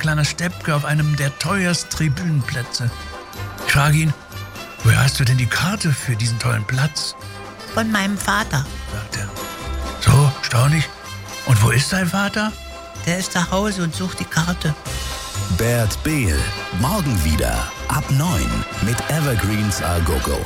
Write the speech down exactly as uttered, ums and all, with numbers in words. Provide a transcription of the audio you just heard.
kleiner Steppke auf einem der teuersten Tribünenplätze. Ich frage ihn, woher hast du denn die Karte für diesen tollen Platz? Von meinem Vater, sagt er. So, staunlich. Und wo ist dein Vater? Der ist zu Hause und sucht die Karte. Bert Behl, morgen wieder ab neun mit Evergreens A Go Go.